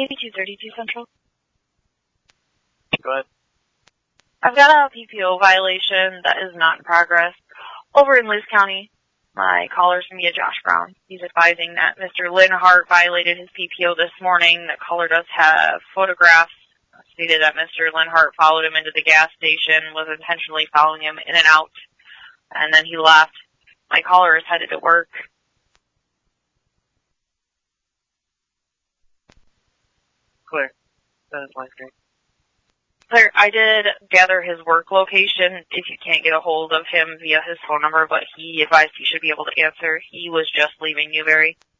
8232 Central. Go ahead. I've got a PPO violation that is not in progress over in Lewis County. My caller's going to be Josh Brown. He's advising that Mr. Linhart violated his PPO this morning. The caller does have photographs. Stated that Mr. Linhart followed him into the gas station, was intentionally following him in and out, and then he left. My caller is headed to work. Clear. That is line screen. Claire, I did gather his work location if you can't get a hold of him via his phone number, but he advised he should be able to answer. He was just leaving Newberry.